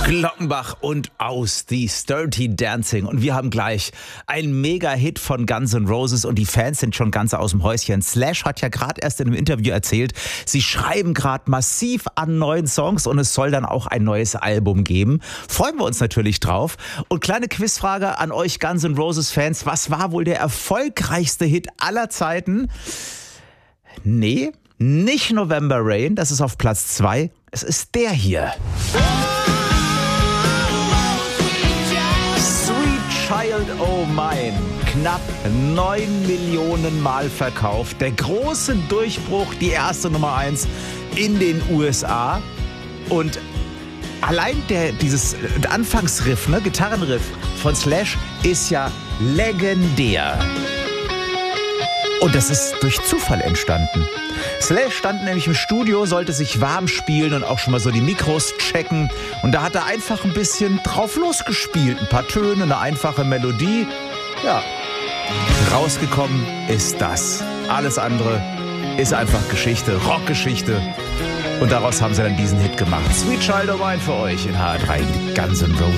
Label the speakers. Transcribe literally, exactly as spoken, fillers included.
Speaker 1: Glockenbach und aus, die Dirty Dancing. Und wir haben gleich einen Mega-Hit von Guns N' Roses und die Fans sind schon ganz aus dem Häuschen. Slash hat ja gerade erst in einem Interview erzählt, sie schreiben gerade massiv an neuen Songs und es soll dann auch ein neues Album geben. Freuen wir uns natürlich drauf. Und kleine Quizfrage an euch Guns N' Roses-Fans. Was war wohl der erfolgreichste Hit aller Zeiten? Nee, nicht November Rain, das ist auf Platz zwei. Es ist der hier. Child O' Mine, knapp neun Millionen Mal verkauft. Der große Durchbruch, die erste Nummer eins in den U S A. Und allein der, dieses Anfangsriff, ne, Gitarrenriff von Slash ist ja legendär. Und das ist durch Zufall entstanden. Slash stand nämlich im Studio, sollte sich warm spielen und auch schon mal so die Mikros checken. Und da hat er einfach ein bisschen drauf losgespielt. Ein paar Töne, eine einfache Melodie. Ja, rausgekommen ist das. Alles andere ist einfach Geschichte, Rockgeschichte. Und daraus haben sie dann diesen Hit gemacht. Sweet Child O' Mine für euch in H R drei, Guns N' Roses.